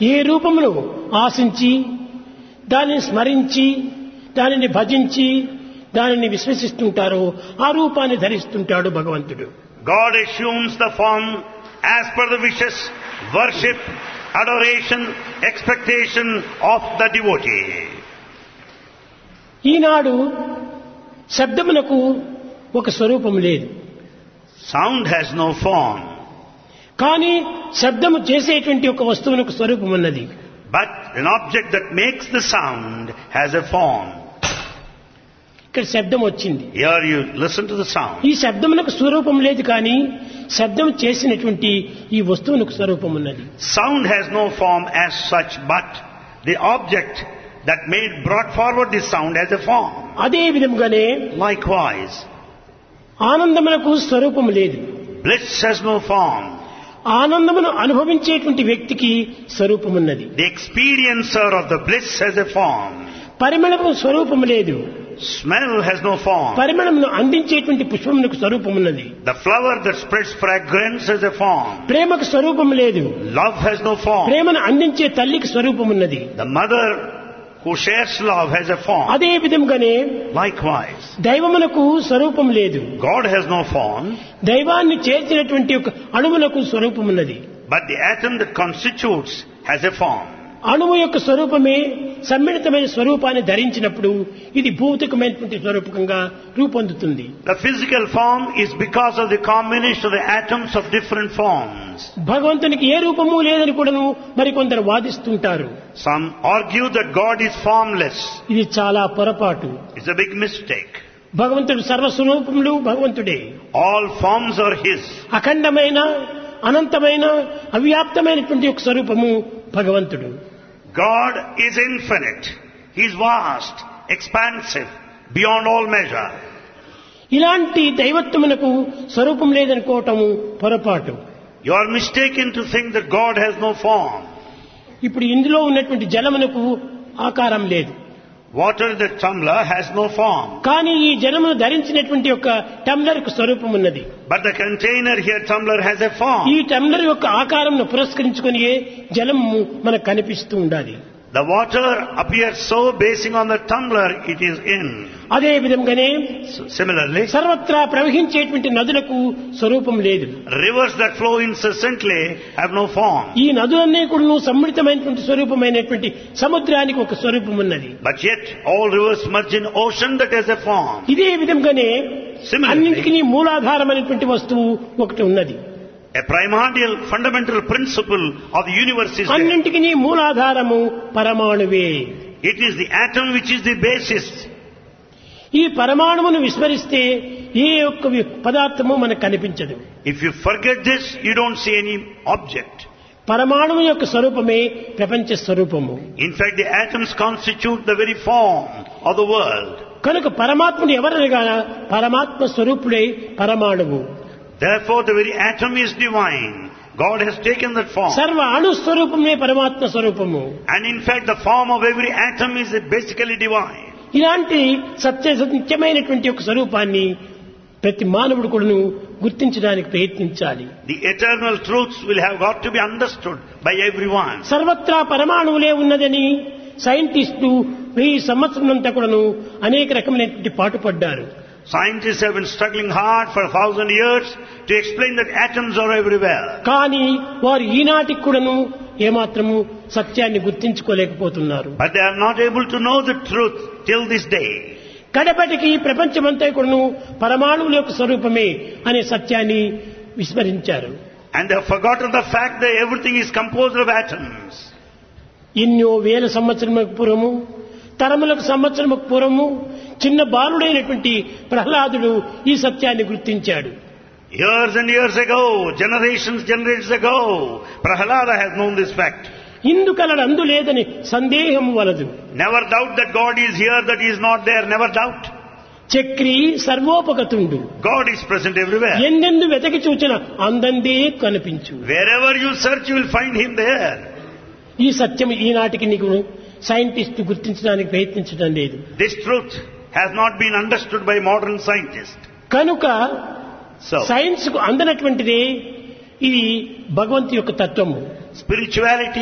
ఏ రూపమును ఆశించి దానిని స్మరించి దానిని భజించి దానిని విశ్వసిస్తుంటారో ఆ రూపాన్ని ధరిస్తుంటాడు భగవంతుడు. God assumes the form as per the wishes, worship, adoration, expectation of the devotee. ఈనాడు శబ్దమునకు ఒక స్వరూపం లేదు. Sound has no form. కానీ శబ్దము చేసేటువంటి ఒక వస్తువునకు స్వరూపం ఉన్నది. But an object that makes the sound has a form. ఇక్కడ శబ్దం వచ్చింది. Here you listen to the sound. ఈ శబ్దమునకు స్వరూపం లేదు కానీ శబ్దం చేసినటువంటి ఈ వస్తువునకు స్వరూపం ఉన్నది. Sound has no form as such, but the object that brought forward this sound has a form. అదే విధంగానే Likewise, ఆనందమునకు స్వరూపం లేదు. bliss has no form. ఆనందమును అనుభవించేటువంటి వ్యక్తికి స్వరూపం ఉన్నది. The experiencer of the bliss has a form. పరిమళము స్వరూపం లేదు. Smell has no form. పరిమళమును అందించేటువంటి పుష్పమునకు స్వరూపం ఉన్నది. The flower that spreads fragrance has a form. ప్రేమకు స్వరూపం లేదు. Love has no form. ప్రేమను అందించే తల్లికి స్వరూపం ఉన్నది. The mother who shares love has a form. అదే విధంగానే Likewise, దైవమునకు స్వరూపం లేదు. God has no form, దైవాన్ని చేర్చినటువంటి ఒక అణువునకు స్వరూపం ఉన్నది. but the atom that constitutes has a form. అణువు యొక్క స్వరూపమే సమ్మిళితమైన స్వరూపాన్ని ధరించినప్పుడు ఇది భౌతికమైనటువంటి స్వరూపంగా రూపొందుతుంది. The physical form is because of the combination of the atoms of different forms. భగవంతునికి ఏ రూపము లేదని కూడాను మరికొందరు వాదిస్తుంటారు. Some argue that God is formless. ఇది చాలా పొరపాటు. It's a big mistake. భగవంతుడు సర్వస్వరూపములు భగవంతుడే. All forms are His. అఖండమైన అనంతమైన అవ్యాప్తమైనటువంటి ఒక స్వరూపము భగవంతుడు. God is infinite. He is vast, expansive, beyond all measure. ఇలాంటి దైవత్వమునకు స్వరూపం లేదనుకోవటము పొరపాటు. You are mistaken to think that God has no form. ఇప్పుడు ఇందులో ఉన్నటువంటి జలమునకు ఆకారం లేదు. Water in the tumbler has no form. కానీ ఈ జలమును ధరించినటువంటి ఒక టంబ్లర్ కు స్వరూపం ఉన్నది. But the container here, tumbler, has a form. ఈ టంబ్లర్ యొక్క ఆకారంను పురస్కరించుకొని జలము మనకు కనిపిస్తూ ఉండాలి. The water appears so basing on the tumbler it is in. అదే విధంగానే Similarly, సర్వత్రా ప్రవహించేటువంటి నదులకు స్వరూపం లేదు. rivers that flow incessantly have no form. ఈ నదులన్నీ కూడా సమ్మిళితమైనటువంటి స్వరూపమైనటువంటి సముద్రానికి ఒక స్వరూపం ఉన్నది. But yet all rivers merge in ocean that has a form. ఇదే విధంగానే Similarly, అన్నింటికీ మూలాధారమైనటువంటి వస్తువు ఒకటి ఉన్నది. a primordial fundamental principle of the universe is there. అన్నింటికీ మూలాధారము పరమాణువే. It is the atom which is the basis. ఈ పరమాణువును విస్మరిస్తే ఏ ఒక్క పదార్థము మనకు కనిపించదు. If you forget this, you don't see any object. పరమాణువు యొక్క స్వరూపమే ప్రపంచ స్వరూపము. In fact, the atoms constitute the very form of the world. కనుక పరమాత్ముడు ఎవరనగా పరమాత్మ స్వరూపుడే పరమాణువు. Therefore, the very atom is divine. God has taken that form. సర్వ అణు స్వరూపమే పరమాత్మ స్వరూపము. And in fact, the form of every atom is basically divine. ఇలాంటి సత్యమైనటువంటి ఒక స్వరూపాన్ని ప్రతి మానవుడు కూడాను గుర్తించడానికి ప్రయత్నించాలి. The eternal truths will have got to be understood by everyone. సర్వత్రా పరమాణువులే ఉన్నదని సైంటిస్టులు 1000 సంవత్సరాలంతా కూడాను అనేక రకమైనటువంటి పాటుపడ్డారు. Scientists have been struggling hard for 1000 years to explain that atoms are everywhere. కానీ వారు ఈనాటికి కూడాను ఏమాత్రము సత్యాన్ని గుర్తించుకోలేకపోతున్నారు. But they are not able to know the truth till this day. కడపటికి ప్రపంచమంతా కూడాను పరమాణువుల యొక్క స్వరూపమే అనే సత్యాన్ని విస్మరించారు. And they have forgotten the fact that everything is composed of atoms. ఎన్నో వేల సంవత్సరములకు పూర్వము తరములకు సంవత్సరములకు పూర్వము చిన్న బాలుడైనటువంటి ప్రహ్లాదుడు ఈ సత్యాన్ని గుర్తించాడు. Years and years ago, generations ago, Prahalada has known this fact. ఇందుకలడు అందు లేదని సందేహం వలదు. Never doubt that God is here, that He is not there. Never doubt. Chakri సర్వోపగతుండు. God is present everywhere. ఎందెందు వెతకి చూచిన అందందే కనిపించు. Wherever you search, you will find Him there. ఈ సత్యం ఈనాటికి నీకు scientist గుర్తించడానికి ప్రయత్నించడం లేదు. This truth has not been understood by modern scientists. కనుక So, science కు అందనటువంటిదే ఇది భగవంతు యొక్క తత్వము. spirituality